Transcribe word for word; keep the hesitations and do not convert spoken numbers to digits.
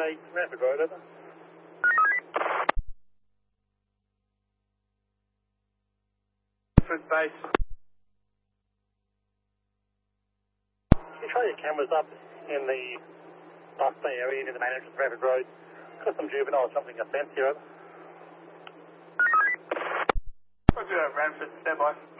eight, Ranford Road, over. Ranford base. Can you try your cameras up in the bus bay area near the main entrance of Ranford Road? Got some juveniles jumping a fence here, over. Roger, Ranford, stand by.